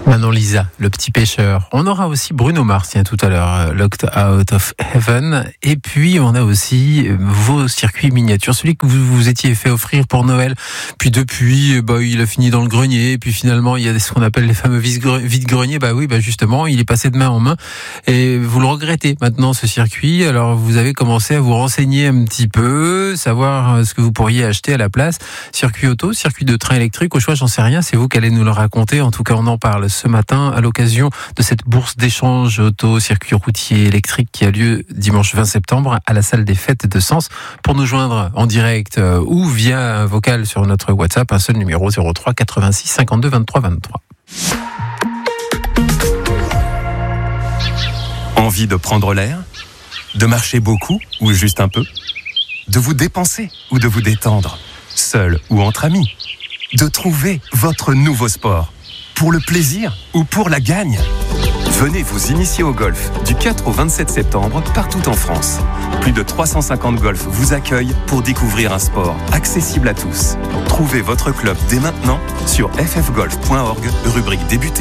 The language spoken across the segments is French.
Manon Lisa, le petit pêcheur. On aura aussi Bruno Mars, tout à l'heure, Locked Out of Heaven. Et puis, on a aussi vos circuits miniatures. Celui que vous vous étiez fait offrir pour Noël. Puis depuis, il a fini dans le grenier. Et puis finalement, il y a ce qu'on appelle les fameux vide-greniers. Justement, il est passé de main en main. Et vous le regrettez maintenant, ce circuit. Alors, vous avez commencé à vous renseigner un petit peu, savoir ce que vous pourriez acheter à la place. Circuit auto, circuit de train électrique. Au choix, j'en sais rien. C'est vous qui allez nous le raconter. En tout cas, on en parle ce matin à l'occasion de cette bourse d'échange auto circuit routier électrique qui a lieu dimanche 20 septembre à la salle des fêtes de Sens. Pour nous joindre en direct ou via un vocal sur notre WhatsApp, un seul numéro 03 86 52 23 23. Envie de prendre l'air ? De marcher beaucoup ou juste un peu ? De vous dépenser ou de vous détendre ? Seul ou entre amis ? De trouver votre nouveau sport ? Pour le plaisir ou pour la gagne ? Venez vous initier au golf du 4 au 27 septembre partout en France. Plus de 350 golfs vous accueillent pour découvrir un sport accessible à tous. Trouvez votre club dès maintenant sur ffgolf.org, rubrique débuter.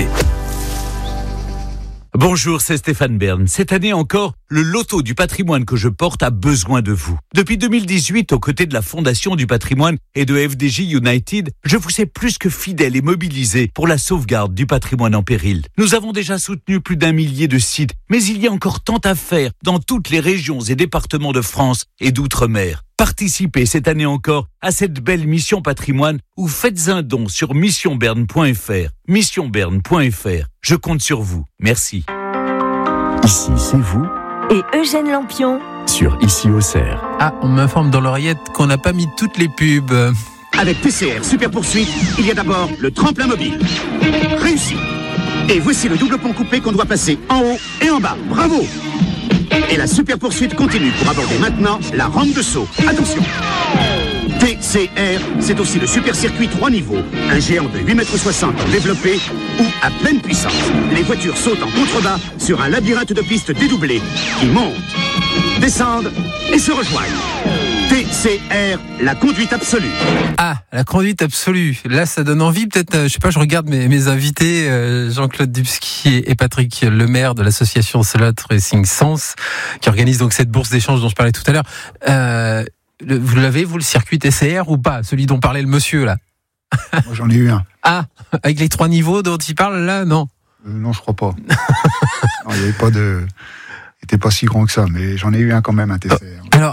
Bonjour, c'est Stéphane Bern. Cette année encore, le loto du patrimoine que je porte a besoin de vous. Depuis 2018, aux côtés de la Fondation du patrimoine et de FDJ United, je vous sais plus que fidèle et mobilisé pour la sauvegarde du patrimoine en péril. Nous avons déjà soutenu plus d'1 millier de sites, mais il y a encore tant à faire dans toutes les régions et départements de France et d'outre-mer. Participez cette année encore à cette belle mission patrimoine ou faites un don sur missionberne.fr. Missionberne.fr. Je compte sur vous. Merci. Ici, c'est vous. Et Eugène Lampion. Sur Ici au Cerf. Ah, on m'informe dans l'oreillette qu'on n'a pas mis toutes les pubs. Avec TCR Super Poursuite, il y a d'abord le tremplin mobile. Réussi. Et voici le double pont coupé qu'on doit passer en haut et en bas. Bravo. Et la super poursuite continue pour aborder maintenant la rampe de saut. Attention. TCR, c'est aussi le super circuit 3 niveaux. Un géant de 8,60 m développé ou à pleine puissance. Les voitures sautent en contrebas sur un labyrinthe de pistes dédoublées qui montent, descendent et se rejoignent. TCR, la conduite absolue. Ah, la conduite absolue. Là, ça donne envie. Peut-être, je regarde mes invités, Jean-Claude Dubski et Patrick Lemaire de l'association Slot Racing Sens, qui organise donc cette bourse d'échange dont je parlais tout à l'heure. Vous l'avez, vous, le circuit TCR ou pas ? Celui dont parlait le monsieur, là. Moi, j'en ai eu un. Ah, avec les 3 niveaux dont il parle, là, non ? Non, je crois pas. Non, il n'y avait pas de... Il n'était pas si grand que ça, mais j'en ai eu un quand même, un TCR. Alors,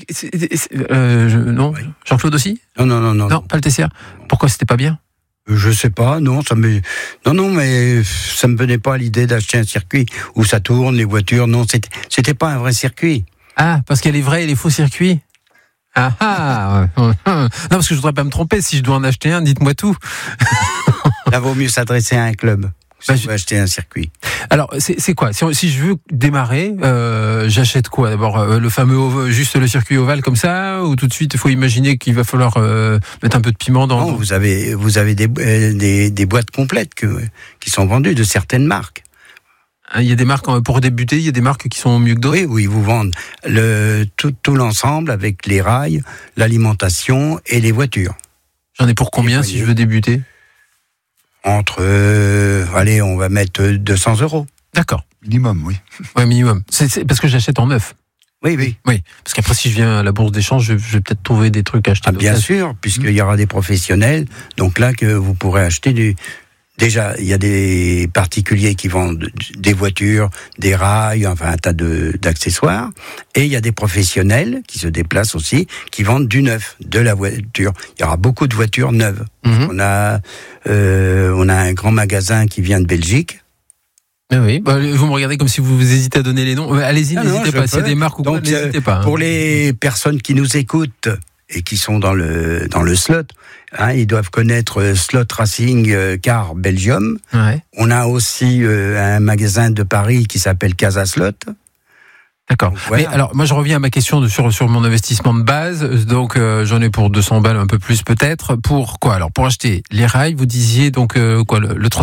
non, oui. Jean-Claude aussi ? Non, pas le TCR. Pourquoi c'était pas bien ? Je sais pas, non, mais ça me venait pas à l'idée d'acheter un circuit où ça tourne, les voitures, non, c'était pas un vrai circuit. Ah, parce qu'il y a les vrais et les faux circuits ? Non, parce que je voudrais pas me tromper, si je dois en acheter un, dites-moi tout. Là, vaut mieux s'adresser à un club. Si je veux acheter un circuit. Alors, c'est quoi ? Si je veux démarrer, j'achète quoi ? D'abord, le fameux juste le circuit ovale comme ça, ou tout de suite, il faut imaginer qu'il va falloir mettre un peu de piment dans... Non, vous avez des boîtes complètes qui sont vendues de certaines marques. Il y a des marques, pour débuter, il y a des marques qui sont mieux que d'autres ? Oui, vous vendent tout l'ensemble avec les rails, l'alimentation et les voitures. J'en ai pour combien si je veux débuter ? Entre, on va mettre 200 €. D'accord. Minimum, oui. Ouais, minimum. C'est parce que j'achète en neuf. Oui. Parce qu'après, si je viens à la bourse d'échange, je vais peut-être trouver des trucs à acheter. Bien sûr, puisqu'il y aura des professionnels. Donc là, que vous pourrez acheter Déjà, il y a des particuliers qui vendent des voitures, des rails, enfin un tas d'accessoires. Et il y a des professionnels qui se déplacent aussi, qui vendent du neuf, de la voiture. Il y aura beaucoup de voitures neuves. On a un grand magasin qui vient de Belgique. Oui, vous me regardez comme si vous hésitez à donner les noms. Allez-y, n'hésitez pas. S'il y a des marques ou quoi, n'hésitez pas. Pour les personnes qui nous écoutent et qui sont dans le slot, ils doivent connaître Slot Racing Car Belgium. Ouais. On a aussi un magasin de Paris qui s'appelle Casa Slot. D'accord. Voilà. Mais alors, moi, je reviens à ma question sur mon investissement de base. Donc, j'en ai pour 200 balles, un peu plus peut-être. Pour quoi ? Alors, pour acheter les rails, vous disiez donc le transformateur ?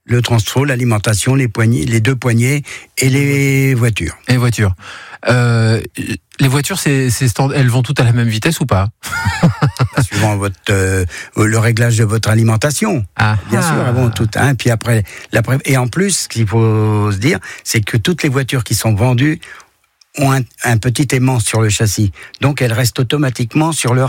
Le transport, l'alimentation, les poignées, les 2 poignées et les voitures. Et les voitures. Les voitures, elles vont toutes à la même vitesse ou pas? Suivant le réglage de votre alimentation. Bien sûr, elles vont toutes. Puis après, et en plus, ce qu'il faut se dire, c'est que toutes les voitures qui sont vendues ont un petit aimant sur le châssis. Donc elles restent automatiquement sur le